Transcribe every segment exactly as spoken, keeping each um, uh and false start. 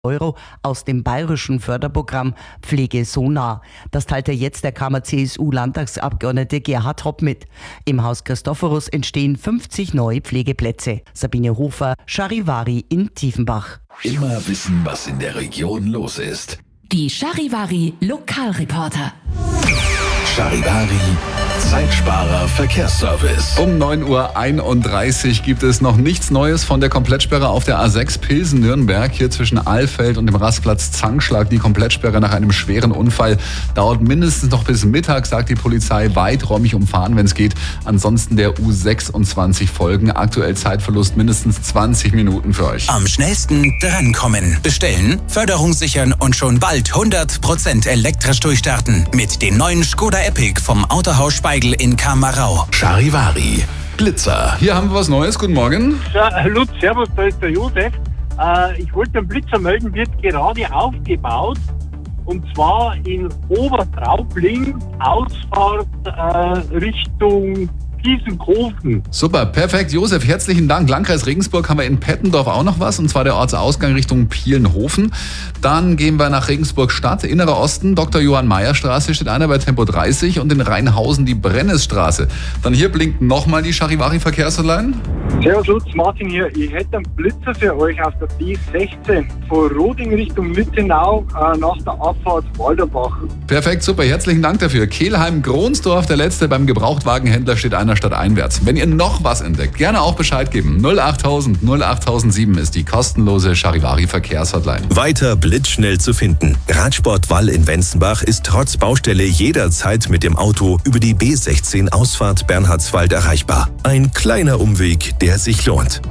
Euro aus dem bayerischen Förderprogramm Pflege so nah. Das teilte jetzt der Kammer-C S U-Landtagsabgeordnete Gerhard Hopp mit. Im Haus Christophorus entstehen fünfzig neue Pflegeplätze. Sabine Hofer, Charivari in Tiefenbach. Immer wissen, was in der Region los ist. Die Charivari Lokalreporter. Charivari Zeitsparer Verkehrsservice. Um neun Uhr einunddreißig gibt es noch nichts Neues von der Komplettsperre auf der A sechs Pilsen-Nürnberg. Hier zwischen Alfeld und dem Rastplatz Zangschlag. Die Komplettsperre nach einem schweren Unfall dauert mindestens noch bis Mittag, sagt die Polizei. Weiträumig umfahren, wenn es geht. Ansonsten der U sechsundzwanzig folgen. Aktuell Zeitverlust mindestens zwanzig Minuten für euch. Am schnellsten drankommen. Bestellen, Förderung sichern und schon bald hundert Prozent elektrisch durchstarten. Mit dem neuen Skoda Epic vom Autohaus Speigl in Kamerau. Charivari Blitzer. Hier haben wir was Neues. Guten Morgen. Ja, Lutz, servus, da ist der Josef. Äh, ich wollte einen Blitzer melden, wird gerade aufgebaut. Und zwar in Obertraubling, Ausfahrt äh, Richtung Gießenkhofen. Super, perfekt. Josef, herzlichen Dank. Landkreis Regensburg haben wir in Pettendorf auch noch was, und zwar der Ortsausgang Richtung Pielenhofen. Dann gehen wir nach Regensburg Stadt, Innerer Osten, Doktor Johann Mayer Straße steht einer bei Tempo dreißig und in Rheinhausen die Brennesstraße. Dann hier blinkt nochmal die Charivari Verkehrshotline. Servus Lutz, Martin hier. Ich hätte einen Blitzer für euch auf der B sechzehn von Roding Richtung Mittenau äh, nach der Abfahrt Walderbach. Perfekt, super, herzlichen Dank dafür. Kehlheim-Gronsdorf, der letzte beim Gebrauchtwagenhändler, steht einer statt einwärts. Wenn ihr noch was entdeckt, gerne auch Bescheid geben. null achttausend null achttausendsieben ist die kostenlose Charivari Verkehrshotline. Weiter blitzschnell zu finden. Radsport Wall in Wenzenbach ist trotz Baustelle jederzeit mit dem Auto über die B sechzehn Ausfahrt Bernhardswald erreichbar. Ein kleiner Umweg, der sich lohnt.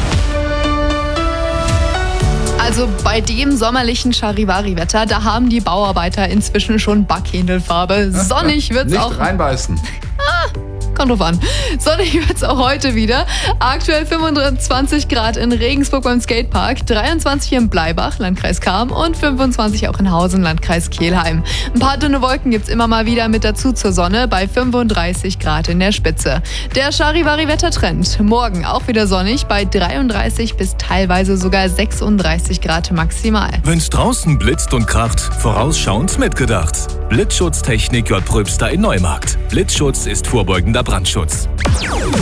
Also bei dem sommerlichen Charivari-Wetter, da haben die Bauarbeiter inzwischen schon Backhändelfarbe. Sonnig wird's Nicht auch. reinbeißen. Kommt drauf an. Sonnig wird's auch heute wieder. Aktuell fünfundzwanzig Grad in Regensburg beim Skatepark, dreiundzwanzig im Bleibach, Landkreis Cham, und fünfundzwanzig auch in Hausen, Landkreis Kelheim. Ein paar dünne Wolken gibt's immer mal wieder mit dazu zur Sonne bei fünfunddreißig Grad in der Spitze. Der Charivari-Wettertrend. Morgen auch wieder sonnig bei dreiunddreißig bis teilweise sogar sechsunddreißig Grad maximal. Wenn's draußen blitzt und kracht, vorausschauend mitgedacht. Blitzschutztechnik J. Pröbster in Neumarkt. Blitzschutz ist vorbeugender Brandschutz.